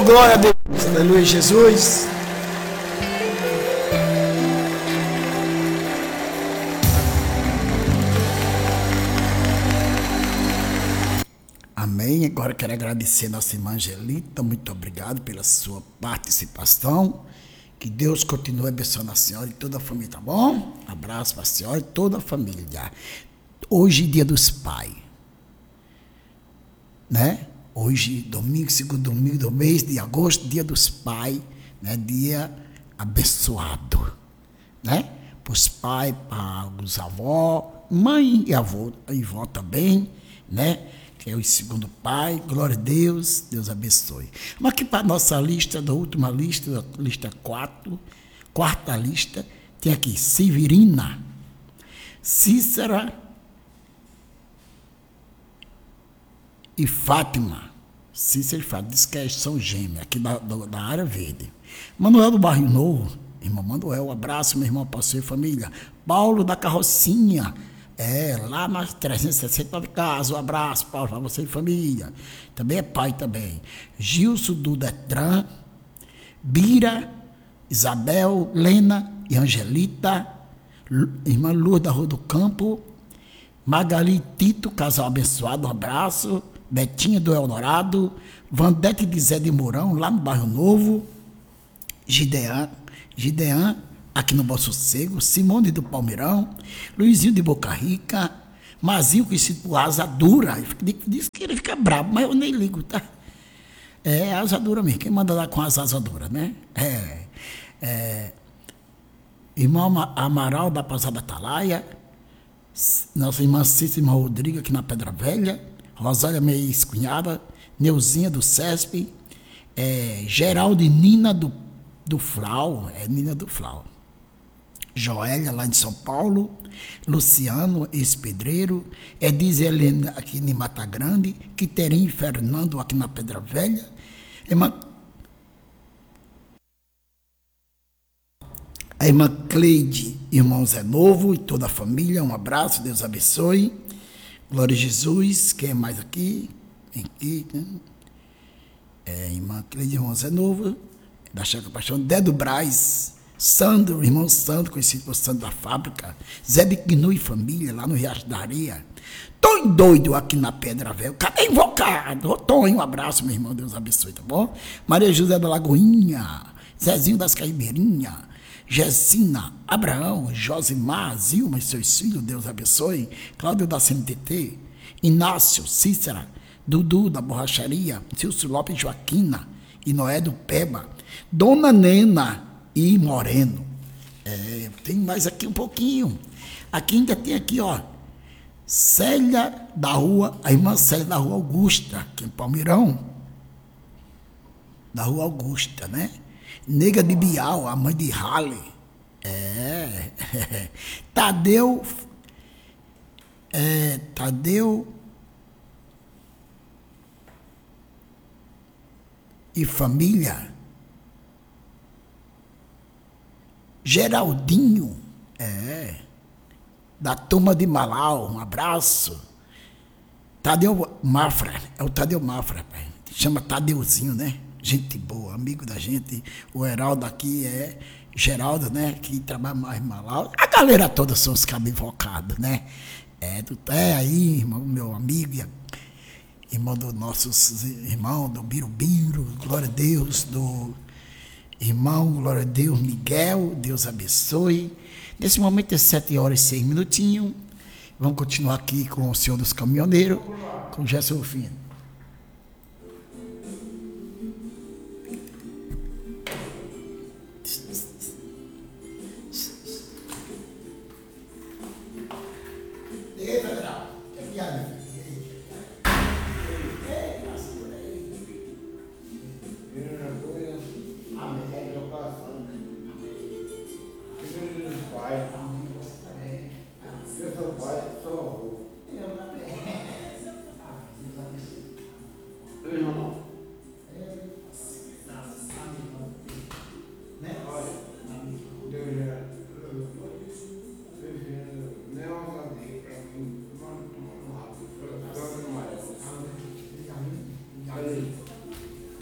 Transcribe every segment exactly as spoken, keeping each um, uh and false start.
glória a Deus. Aleluia, Jesus. Amém. Agora quero agradecer a nossa irmã Angelita. Muito obrigado pela sua participação. Que Deus continue abençoando a senhora e toda a família, tá bom? Abraço para a senhora e toda a família. Hoje, dia dos pais, né? Hoje, domingo, segundo domingo do mês de agosto, dia dos pais, né? Dia abençoado, né? Para os pais, para os avós, mãe e avô, e avó também, né? Que é o segundo pai, glória a Deus, Deus abençoe. Mas aqui para a nossa lista, da última lista, da lista quatro, quarta lista, tem aqui Severina, Cícera e Fátima. Cícera e Fátima, diz que são gêmeas, aqui da, da área verde. Manuel do Barrio Novo, irmão Manuel, um abraço, meu irmão, pastor e família. Paulo da Carrocinha, é, lá nas trezentos e sessenta e nove casas, um abraço, Paulo, para você e família. Também é pai também. Gilson do Detran, Bira, Isabel, Lena e Angelita, irmã Luz da Rua do Campo, Magali Tito, casal abençoado, um abraço. Betinha do Eldorado, Vandete de Zé de Mourão, lá no Bairro Novo, Gidean, Gidean, aqui no Bom Sossego, Simone do Palmeirão, Luizinho de Boca Rica, Mazinho conhecido por Asa Dura, diz que ele fica bravo, mas eu nem ligo, tá? É Asa Dura mesmo, quem manda lá com as Asa Dura, né? É, é, irmão Amaral da Pousada Atalaia, nossa irmã Cícera, irmã Rodrigo, aqui na Pedra Velha, Rosália, minha ex-cunhada, Neuzinha do Cesp, é, Geraldo e Nina do, do Flau, é Nina do Flau, Joélia, lá de São Paulo, Luciano, ex-pedreiro, Ediz Helena, aqui em Mata Grande, Quiterim Fernando, aqui na Pedra Velha, irmã, a irmã Cleide, irmão Zé Novo e toda a família, um abraço, Deus abençoe. Glória a Jesus. Quem é mais aqui? Aqui, né? É, irmã Cleide, irmão Zé Novo, da Chácara Paixão, Dedo Braz, Sandro, irmão Sandro, conhecido por Sandro da Fábrica, Zé Biquinu e família, lá no Riacho da Areia. Tonho doido aqui na Pedra Velha, cadê invocado? Ô, Tonho, um abraço, meu irmão, Deus abençoe, tá bom? Maria José da Lagoinha, Zezinho das Caibeirinhas, Gessina, Abraão, Josimar, Zilma e seus filhos, Deus abençoe. Cláudio da C N T T, Inácio, Cícera, Dudu da Borracharia, Cilso Lopes Joaquina e Noé do Peba, Dona Nena e Moreno. É, tem mais aqui um pouquinho. Aqui ainda tem aqui, ó, Célia da Rua, a irmã Célia da Rua Augusta, aqui em Palmeirão, da Rua Augusta, né? Nega de Bial, a mãe de Halley. É. Tadeu. É, Tadeu. E família. Geraldinho. É. Da turma de Malau. Um abraço. Tadeu Mafra. É o Tadeu Mafra, pai. Chama Tadeuzinho, né? Gente boa, amigo da gente. O Heraldo aqui é Geraldo, né? Que trabalha mais mal. A galera toda são os cabos invocados, né? É, tu é aí, irmão, meu amigo, irmão dos nossos irmãos, do Birubiru, glória a Deus, do irmão, glória a Deus, Miguel, Deus abençoe. Nesse momento é sete horas e seis minutinhos. Vamos continuar aqui com o Senhor dos Caminhoneiros, com Gerson Rufino.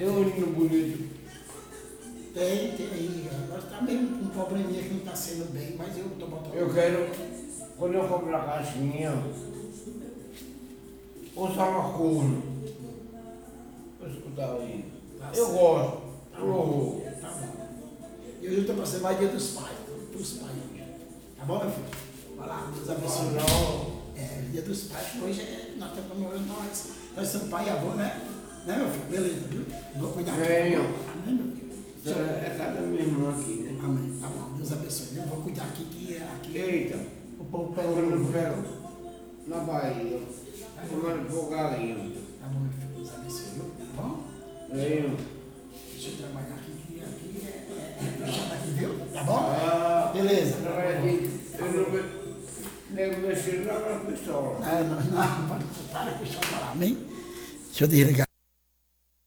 Tem um menino bonito. Tem, tem aí. Agora está meio com um probleminha que não está sendo bem, mas eu estou botando. Eu quero, quando eu comprar a caixinha, usar uma corno. Vou escutar aí. Tá Eu certo. gosto. Tá Eu bom. vou. Tá bom. E hoje eu estou passando mais dia dos pais. Dos pais hoje. Tá bom, meu filho? Vai lá, Deus abençoe. Não. É, dia dos pais, hoje é, nós estamos comemorando nós. Nós somos pai e avô, né? Né, meu filho? Beleza, viu? Vou cuidar aqui. Venho. Amém, meu filho? Isso é cada minha irmã aqui, né? Amém. Tá bom, Deus abençoe. Eu vou cuidar aqui, que é aqui. Eita, O povo eu não pega. pego na Bahia, tomando por galinha. Tá bom, meu filho? Deus abençoe, viu? Tá bom? Venho. Deixa eu trabalhar aqui, que aqui é, é, é puxado aqui, viu? Tá bom? Ah, Beleza. trabalho aqui, eu não me- devo mexer na pistola. É, não, não, para, para com isso, amém? Deixa eu desligar.